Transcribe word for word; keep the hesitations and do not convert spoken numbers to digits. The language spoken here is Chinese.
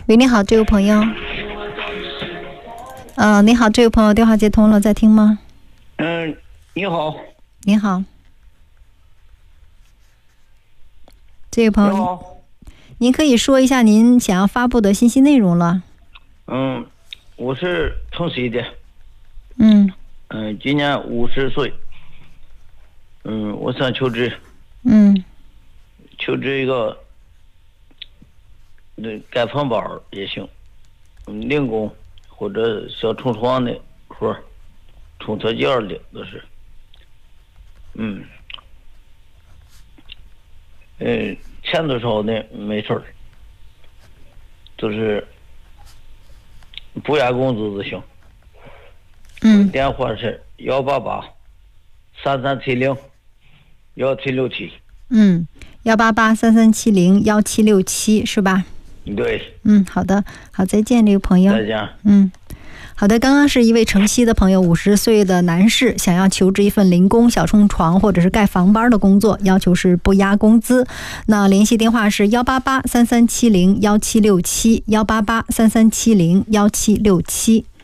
喂，你好，这位朋友。呃，你好，这位朋友，电话接通了，在听吗？ 嗯，你好。 你好。这位朋友， 你好， 您可以说一下您想要发布的信息内容了。 嗯，我是城西的， 嗯嗯，今年五十岁，嗯，我想求职， 嗯求职一个，那盖房板儿也行，嗯，零工或者小冲床的活儿，冲特件儿的都是，嗯，嗯，钱多少的没事儿，就是不压工资就行。 嗯， 电话是幺八八三三七零幺七六七。 嗯，幺八八三三七零幺七六七是吧？ 对。 嗯，好的，好，再见，这个朋友。 再见。 嗯。好的，刚刚是一位城西的朋友，五十岁的男士，想要求职一份零工、小冲床或者是盖房班的工作，要求是不压工资。那联系电话是幺八八三三七零幺七六七幺八八三三七零幺七六七。